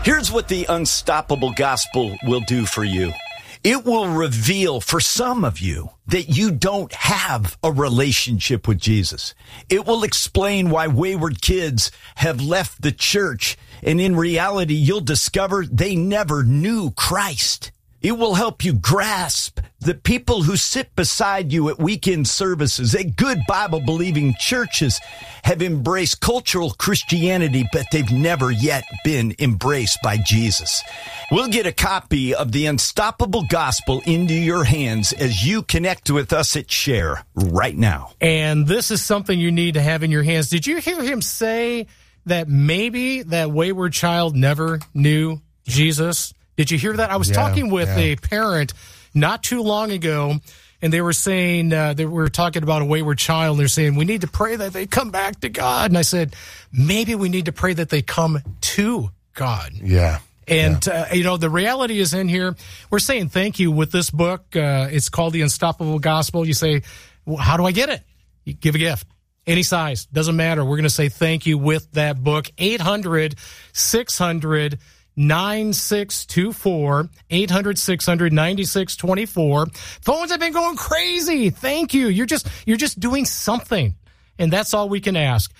Here's what the Unstoppable Gospel will do for you. It will reveal for some of you that you don't have a relationship with Jesus. It will explain why wayward kids have left the church, and in reality, you'll discover they never knew Christ. It will help you grasp that people who sit beside you at weekend services at good Bible-believing churches have embraced cultural Christianity, but they've never yet been embraced by Jesus. We'll get a copy of the Unstoppable Gospel into your hands as you connect with us at Share right now. And this is something you need to have in your hands. Did you hear him say that maybe that wayward child never knew Jesus? Did you hear that? I was talking with a parent not too long ago, and they were saying, they were talking about a wayward child, and they're saying, we need to pray that they come back to God. And I said, maybe we need to pray that they come to God. Yeah. And, the reality is in here, we're saying thank you with this book. It's called The Unstoppable Gospel. You say, well, how do I get it? You give a gift. Any size. Doesn't matter. We're going to say thank you with that book. 800-600-9624, 800-600-9624. Phones have been going crazy. Thank you. You're just doing something. And that's all we can ask.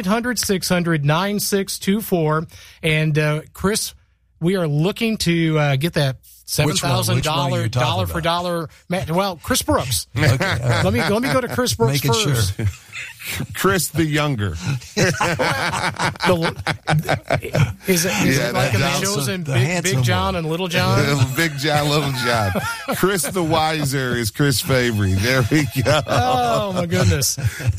800-600-9624. And, Chris, we are looking to get that $7,000 dollar for dollar match. Well, Chris Brooks. Okay. Let me go to Chris Brooks first. Sure. Chris the Younger. Is it like in the shows in Big John and Little John? Big John, Little John. Chris the Wiser is Chris Fabry. There we go. Oh, my goodness.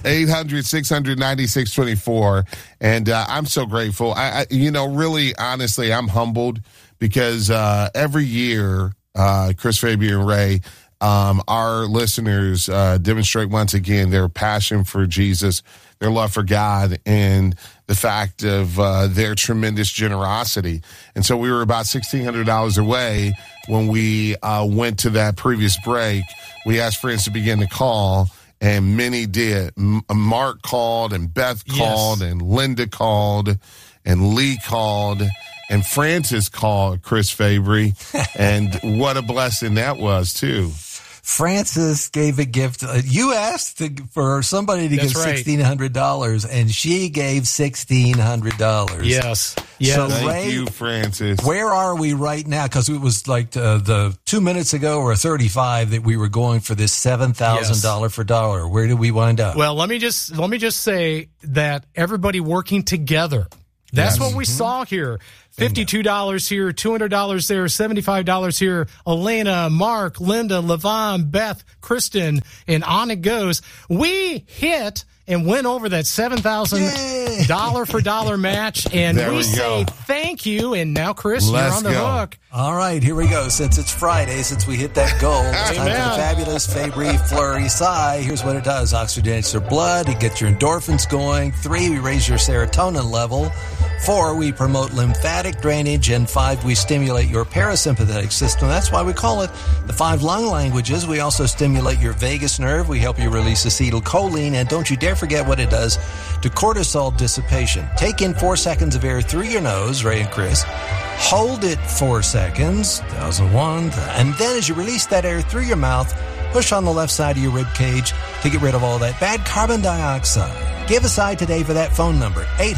800-600-9624. And I'm so grateful. Really, honestly, I'm humbled because every year, Chris Fabry and Ray, our listeners demonstrate once again their passion for Jesus, their love for God, and the fact of their tremendous generosity. And so we were about $1,600 away when we went to that previous break. We asked friends to begin to call, and many did. Mark called, and Beth called, and Linda called, and Lee called, and Francis called Chris Fabry. And what a blessing that was, too. Francis gave a gift. You asked for somebody to give $1,600, and she gave $1,600. Yes. So Ray, thank you, Francis. Where are we right now? Because it was like the 2 minutes ago or 35 that we were going for this $7,000 for dollar. Where did we wind up? Well, let me just say that everybody working together. That's what we saw here. $52 here, $200 there, $75 here. Elena, Mark, Linda, Levon, Beth, Kristen, and on it goes. We hit and went over that $7,000 for dollar match, and we say thank you. And now, Chris, you're on the hook. All right, here we go. Since it's Friday, since we hit that goal, it's time for the fabulous Fabry Flurry Sigh. Here's what it does. Oxygenates your blood. It gets your endorphins going. 3, we raise your serotonin level. 4, we promote lymphatic drainage. And 5, we stimulate your parasympathetic system. That's why we call it the 5 lung languages. We also stimulate your vagus nerve. We help you release acetylcholine. And don't you dare forget what it does to cortisol dissipation. Take in 4 seconds of air through your nose, Ray and Chris. Hold it 4 seconds, 1,001, and then as you release that air through your mouth, push on the left side of your rib cage to get rid of all that bad carbon dioxide. Give a sigh today for that phone number,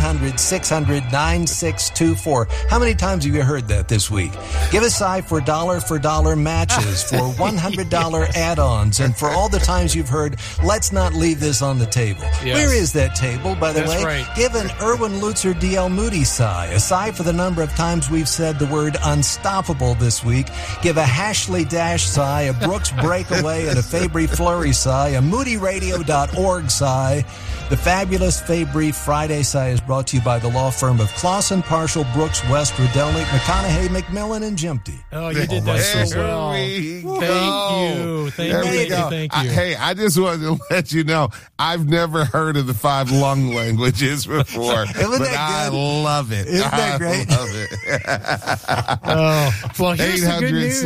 800-600-9624. How many times have you heard that this week? Give a sigh for dollar matches, for $100 add-ons, and for all the times you've heard, let's not leave this on the table. Yes. Where is that table, by the way? Right. Give an Erwin Lutzer D.L. Moody sigh, a sigh for the number of times we've said the word unstoppable this week. Give a Hashley Dash sigh, a Brooks Breakaway, and a Fabry Flurry sigh, a MoodyRadio.org sigh. The fabulous Fabry Friday Sigh is brought to you by the law firm of Clausen, Parshall, Brooks, West, Rudelnik, McConaughey, McMillan, and Jimty. Oh, you did that so well. Thank you. Thank you. Hey, I just wanted to let you know, I've never heard of the 5 lung languages before, I love it. Isn't that great? I love it. Well, here's the good news.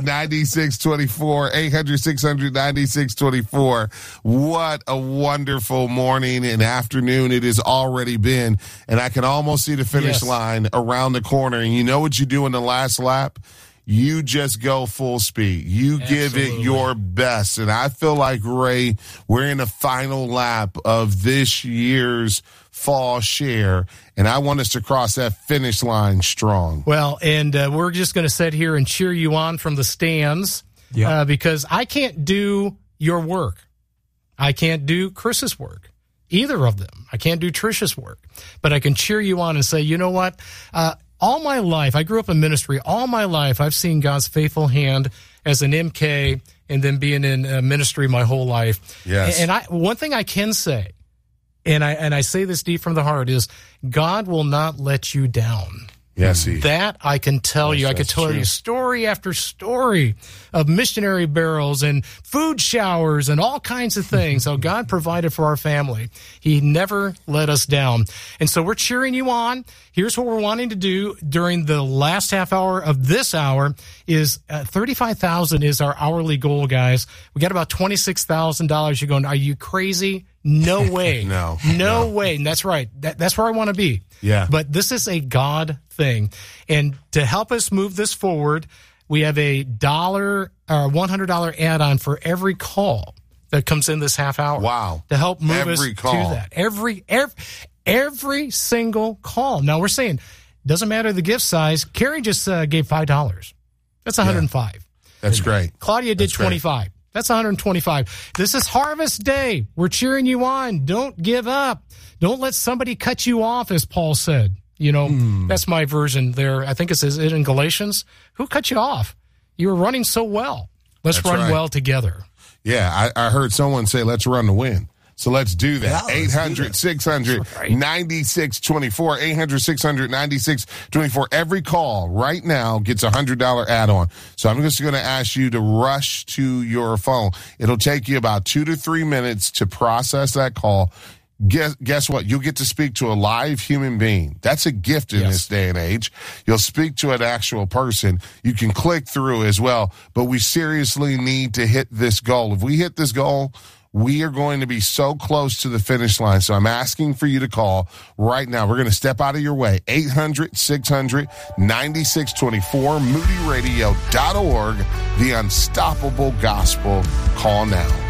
800-600-9624, 800-600-9624. What a wonderful morning morning and afternoon it has already been, and I can almost see the finish line around the corner. And you know what you do in the last lap? You just go full speed. You give it your best. And I feel like, Ray, we're in the final lap of this year's fall share, and I want us to cross that finish line strong. Well, and we're just going to sit here and cheer you on from the stands because I can't do your work. I can't do Chris's work, either of them. I can't do Trisha's work, but I can cheer you on and say, you know what? All my life, I grew up in ministry. All my life, I've seen God's faithful hand as an MK and then being in ministry my whole life. Yes. And one thing I can say, and I say this deep from the heart, is God will not let you down. Yes, that I can tell you. I could tell you story after story of missionary barrels and food showers and all kinds of things. So God provided for our family. He never let us down. And so we're cheering you on. Here's what we're wanting to do during the last half hour of this hour is $35,000 is our hourly goal, guys. We got about $26,000. You're going, are you crazy? No way. No way. And that's right. That's where I want to be. Yeah. But this is a God thing. And to help us move this forward, we have a $100 add-on for every call that comes in this half hour. Wow. To help move every us call. to that. Every single call. Now we're saying, doesn't matter the gift size. Carrie just gave $5. That's $105. Yeah. That's great. Claudia did $25. That's $125. This is Harvest Day. We're cheering you on. Don't give up. Don't let somebody cut you off, as Paul said. You know, that's my version there. I think it says it in Galatians. Who cut you off? You were running so well. Let's run well together. Yeah, I heard someone say, let's run to win. So let's do that. 800-600-9624. 800-600-9624. Every call right now gets a $100 add-on. So I'm just going to ask you to rush to your phone. It'll take you about 2 to 3 minutes to process that call. Guess what? You'll get to speak to a live human being. That's a gift in this day and age. You'll speak to an actual person. You can click through as well. But we seriously need to hit this goal. If we hit this goal, we are going to be so close to the finish line. So I'm asking for you to call right now. We're going to step out of your way. 800-600-9624, moodyradio.org, the unstoppable gospel. Call now.